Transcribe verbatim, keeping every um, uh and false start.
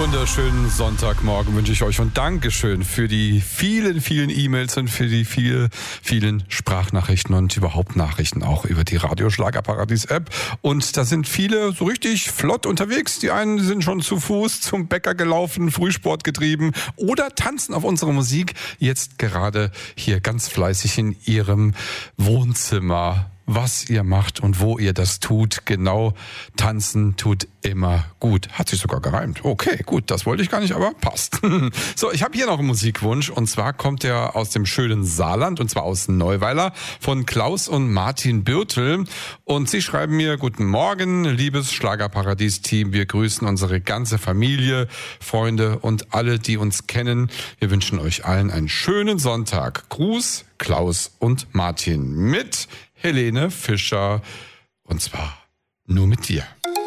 wunderschönen Sonntagmorgen wünsche ich euch und Dankeschön für die vielen, vielen E-Mails und für die viel, vielen Sprachnachrichten und überhaupt Nachrichten auch über die Radio Schlagerparadies-App. Und da sind viele so richtig flott unterwegs. Die einen sind schon zu Fuß zum Bäcker gelaufen, Frühsport getrieben oder tanzen auf unsere Musik jetzt gerade hier ganz fleißig in ihrem Wohnzimmer. Was ihr macht und wo ihr das tut, genau, tanzen tut immer gut. Hat sich sogar gereimt. Okay, gut, das wollte ich gar nicht, aber passt. So, ich habe hier noch einen Musikwunsch und zwar kommt er aus dem schönen Saarland und zwar aus Neuweiler von Klaus und Martin Birtel und sie schreiben mir: Guten Morgen, liebes Schlagerparadies-Team, wir grüßen unsere ganze Familie, Freunde und alle, die uns kennen. Wir wünschen euch allen einen schönen Sonntag. Gruß, Klaus und Martin mit Helene Fischer und zwar nur mit dir.